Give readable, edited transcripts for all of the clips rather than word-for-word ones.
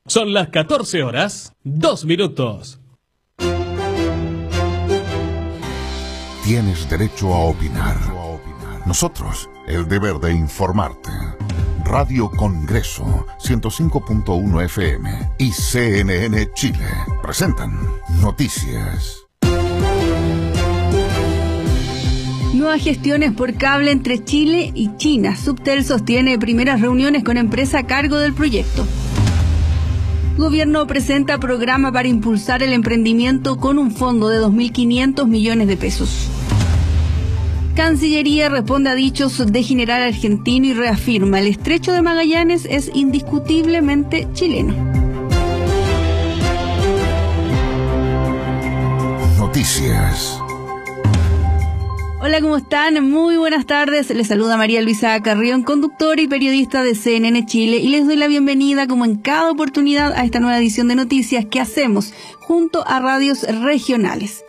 Son las 14 horas, 2 minutos. Tienes derecho a opinar. Nosotros, el deber de informarte. Radio Congreso, 105.1 FM y CNN Chile presentan Noticias. Nuevas gestiones por cable entre Chile y China. Subtel sostiene primeras reuniones con empresa a cargo del proyecto. Gobierno presenta programa para impulsar el emprendimiento con un fondo de 2.500 millones de pesos. Cancillería responde a dichos de general argentino y reafirma: el estrecho de Magallanes es indiscutiblemente chileno. Noticias. Hola, ¿cómo están? Muy buenas tardes. Les saluda María Luisa Carrión, conductora y periodista de CNN Chile, y les doy la bienvenida, como en cada oportunidad, a esta nueva edición de noticias que hacemos junto a radios regionales.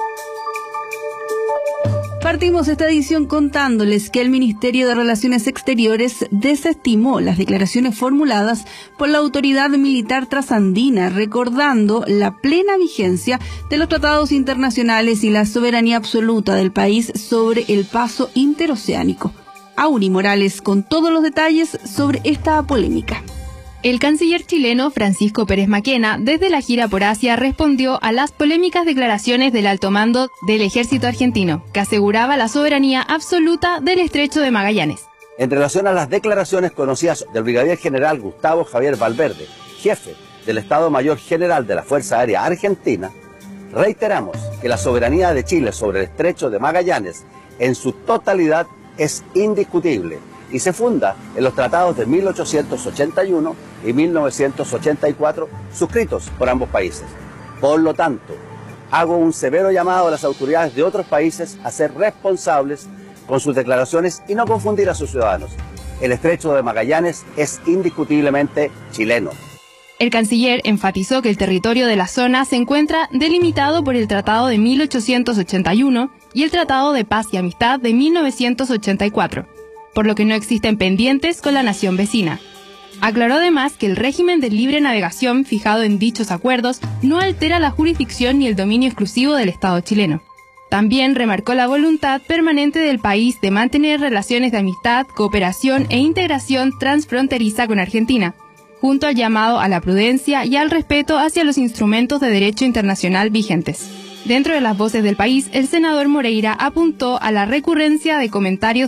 Partimos esta edición contándoles que el Ministerio de Relaciones Exteriores desestimó las declaraciones formuladas por la autoridad militar trasandina, recordando la plena vigencia de los tratados internacionales y la soberanía absoluta del país sobre el paso interoceánico. Auri Morales con todos los detalles sobre esta polémica. El canciller chileno Francisco Pérez Maquena, desde la gira por Asia, respondió a las polémicas declaraciones del alto mando del ejército argentino, que aseguraba la soberanía absoluta del estrecho de Magallanes. En relación a las declaraciones conocidas del brigadier general Gustavo Javier Valverde, jefe del Estado Mayor General de la Fuerza Aérea Argentina, reiteramos que la soberanía de Chile sobre el estrecho de Magallanes en su totalidad es indiscutible y se funda en los tratados de 1881 y 1984 suscritos por ambos países. Por lo tanto, hago un severo llamado a las autoridades de otros países a ser responsables con sus declaraciones y no confundir a sus ciudadanos. El estrecho de Magallanes es indiscutiblemente chileno. El canciller enfatizó que el territorio de la zona se encuentra delimitado por el Tratado de 1881 y el Tratado de Paz y Amistad de 1984. Por lo que no existen pendientes con la nación vecina. Aclaró además que el régimen de libre navegación fijado en dichos acuerdos no altera la jurisdicción ni el dominio exclusivo del Estado chileno. También remarcó la voluntad permanente del país de mantener relaciones de amistad, cooperación e integración transfronteriza con Argentina, junto al llamado a la prudencia y al respeto hacia los instrumentos de derecho internacional vigentes. Dentro de las voces del país, el senador Moreira apuntó a la recurrencia de comentarios